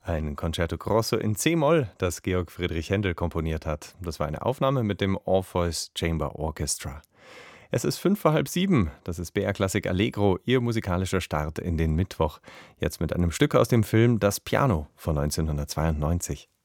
Ein Concerto Grosso in C-Moll, das Georg Friedrich Händel komponiert hat. Das war eine Aufnahme mit dem Orpheus Chamber Orchestra. Es ist 6:05. Das ist BR Klassik Allegro, Ihr musikalischer Start in den Mittwoch. Jetzt mit einem Stück aus dem Film Das Piano von 1992.